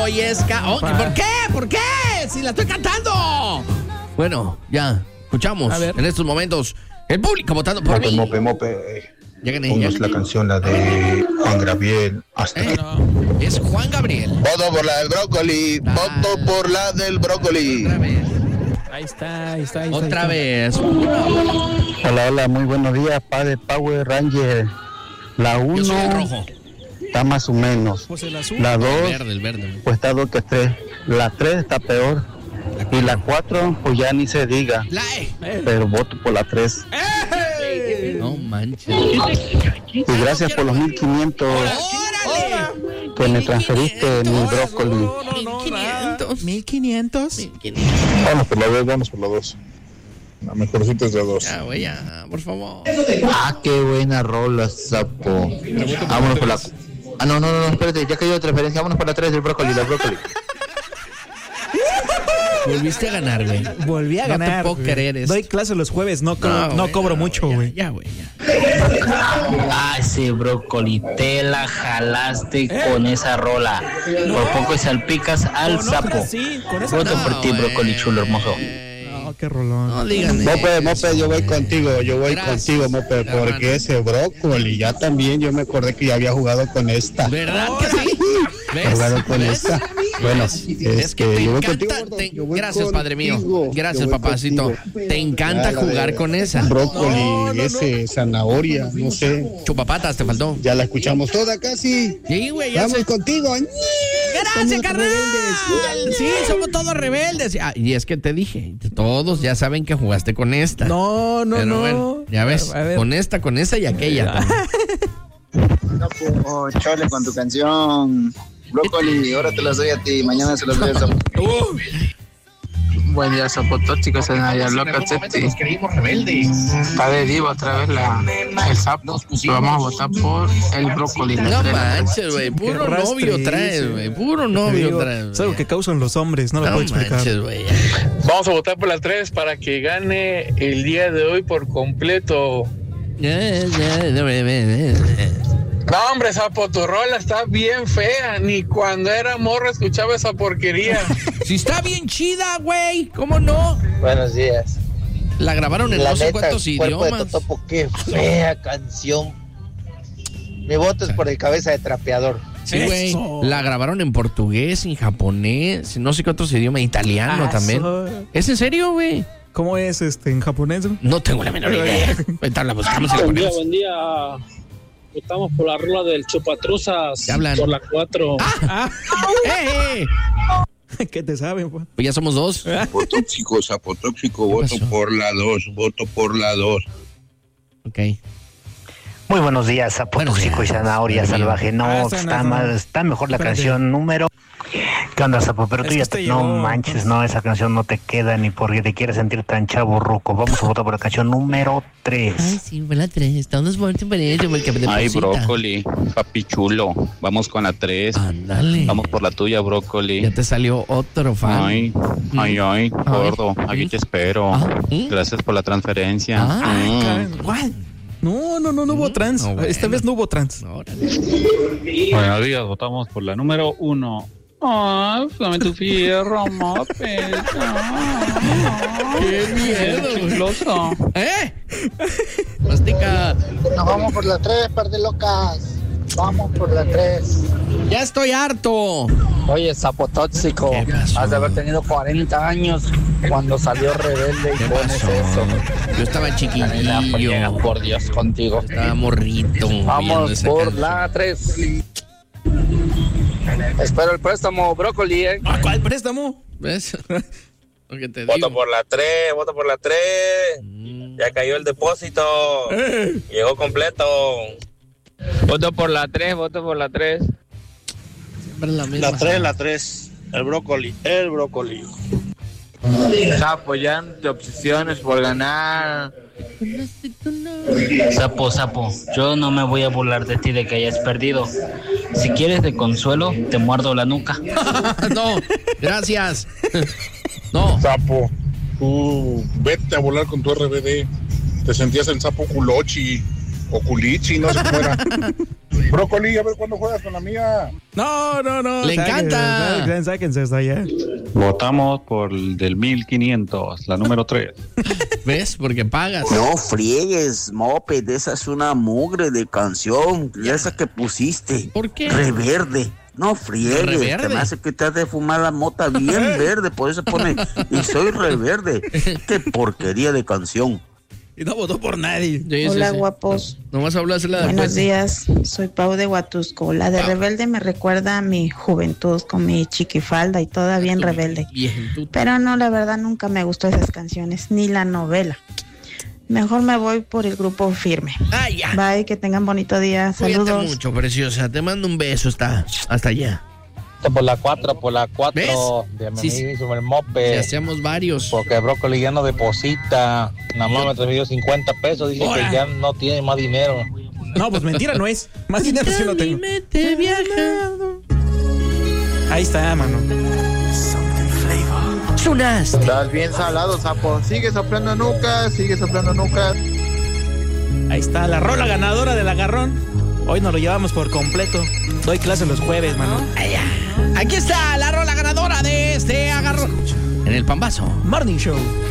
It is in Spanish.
¿Por qué? ¿Por qué? Si la estoy cantando. Bueno, ya escuchamos en estos momentos el público votando por mí. Mope. Ya gané. Ponnos la canción, la de Juan Gabriel. Hasta aquí. Es Juan Gabriel. Voto por la del brócoli. Voto por la del brócoli. Otra vez. Ahí está. Otra vez. Hola, muy buenos días, padre Power Ranger. La Yo soy el 1 rojo. está más o menos. Pues el azul. La 2 El verde. pues está 2 que 3. La 3 está peor. Y la 4 pues ya ni se diga. La E. Pero voto por la 3. No manches. Y gracias por los 1500 ¡Órale! que me transferiste mi brócoli. 1500. Vamos por la 2. La mejorcita es la 2. Ya, güey, ya, por favor. Qué buena rola, sapo. Vámonos por la... no, espérate, ya cayó de transferencia. Vámonos por la 3 del brócoli, Volviste a ganar, güey. Volví a ganar. No te puedo creer eso. Doy clases los jueves, no cobro mucho, güey. Ya, güey. Ese brócoli, te la jalaste con esa rola. Por poco salpicas al sapo. Voto por ti, brócoli chulo hermoso. Qué rolón. No digan Mope, yo voy contigo, Mope, hermano. porque ese brócoli, ya también yo me acordé que ya había jugado con esta. ¿Verdad que sí? ¿Ves? Jugado con ¿Ves? esta. Bueno, Es que te yo voy encanta. contigo, gordo. Yo voy Gracias, padre mío. contigo. Gracias, Yo voy papacito. contigo. Te encanta Ya, la jugar de con esa. Brócoli, zanahoria, no sé. Chupapatas, te faltó. Ya la escuchamos toda casi. Sí, güey, ya Vamos sé. contigo. Gracias, Somos carnal. rebeldes. Sí, somos todos rebeldes. Y es que te dije, todos ya saben que jugaste con esta. No. Bueno, ya ves, A ver. con esa y aquella. Chole con tu canción. Brócoli, ahora te las doy a ti, mañana se las doy a Sapo. Buen día, Sapo tóxico, se nadie loca, Septi. Está de diva otra vez el sapo. Vamos a votar por el brócoli. No manches, güey. Puro Qué novio rastre traes, ese, güey. Puro novio traes. Es algo que causan los hombres, no lo puedo explicar. Manches, güey. Vamos a votar por la 3 para que gane el día de hoy por completo. No, hombre, Sapo, tu rola está bien fea. Ni cuando era morro escuchaba esa porquería. Si está bien chida, güey. ¿Cómo no? Buenos días. La grabaron en no sé cuántos Cuerpo de idiomas. Totopo, qué fea canción. Mi voto es por el cabeza de trapeador. Sí, güey. Eso. La grabaron en portugués, en japonés, no sé qué otros idiomas, italiano también. ¿Es en serio, güey? ¿Cómo es en japonés? No tengo la menor idea. Ahorita la buscamos y la ponemos. Buen día. Votamos por la rola del Chupatruzas. ¿Qué hablan? Por la 4. ¡Eh! ¿Qué te saben, pues? Pues ya somos dos. Sapo tóxico, voto pasó? por la 2. Ok. Muy buenos días, sapo Buenos tóxico y días. zanahoria Buenos días. salvaje. No, está mejor la Espérate. canción número. ¿Qué onda, sapo? Pero Es tú que ya este no llegó, manches, pues. no, esa canción no te queda ni porque te quieres sentir tan chavo ruco. Vamos a votar por la canción número 3. Sí, fue la 3. Estamos fuertes por eso, porque Ay, brócoli, papi chulo. Vamos con la 3. Ándale. Vamos por la tuya, brócoli. Ya te salió otro fan. Ay, gordo. Aquí te espero. ¿Sí? Gracias por la transferencia. No hubo trans. No, bueno. Esta vez no hubo trans. Órale. Buenos días, votamos por la número 1. Ay, dame tu fierro, mope. ¡Qué miedo! Chiloso. ¿Eh? Mastica. Nos vamos por la 3, par de locas. Vamos por la 3. Ya estoy harto. Oye, Sapo tóxico, ¿Qué pasó? has de haber tenido 40 años cuando salió Rebelde y ¿Qué pones pasó? eso. Yo estaba chiquillo. Por Dios, contigo. Estaba morrito. viendo Vamos esa por canción. la 3. Espero el préstamo, brócoli, ¿Cuál préstamo? ¿Ves? Lo que te digo. por la 3, voto por la 3. Ya cayó el depósito. Llegó completo. Voto por la 3, voto por la 3. Siempre la misma. La 3. El brócoli. Sapo, ya no te obsesiones por ganar. Sapo, yo no me voy a burlar de ti de que hayas perdido. Si quieres de consuelo, te muerdo la nuca. No, gracias. No. Sapo, vete a volar con tu RBD. Te sentías el sapo culochi o culichi, no sé cómo era. Brócoli, a ver cuándo juegas con la mía. No. Le encanta. Sáquense hasta allá. Votamos por el del 1500, la número 3. ¿Ves? Porque pagas. No friegues, Moped, esa es una mugre de canción, esa que pusiste. ¿Por qué? Reverde. No friegues, ¿Reverde? te me hace que te has de fumar la mota bien verde, por eso pone, y soy reverde. Qué porquería de canción. Y no votó por nadie. Sí, Hola, sí. guapos. Nomás hablársela de Buenos días, soy Pau de Huatusco. La de Rebelde me recuerda a mi juventud con mi chiquifalda y toda bien rebelde. Pero no, la verdad nunca me gustó esas canciones, ni la novela. Mejor me voy por el grupo Firme. Ya. Bye, que tengan bonito día. Cuídate Saludos. mucho, preciosa. Te mando un beso hasta allá. Por la 4, ¿Ves? de mi Sí, amigo, el Mope. Si hacemos varios. Porque el Brócoli ya no deposita. Nada más me transfirió 50 pesos. Dice Ahora. que ya no tiene más dinero. No, pues mentira no es. Más dinero sí no tengo. Ahí está, mano. Sonaste. Estás bien salado, sapo. Sigue soplando nucas. Ahí está, la rola ganadora del agarrón. Hoy nos lo llevamos por completo. Doy clase los jueves, mano. Aquí está la rola ganadora de este agarrón. En el Pambazo Morning Show.